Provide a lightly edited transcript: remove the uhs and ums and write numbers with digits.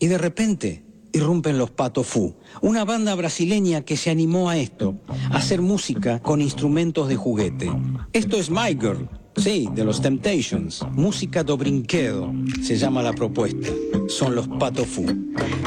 Y de repente irrumpen los Pato Fu, una banda brasileña que se animó a esto, a hacer música con instrumentos de juguete. Esto es My Girl, sí, de los Temptations. Música do brinquedo, se llama la propuesta. Son los Pato Fu.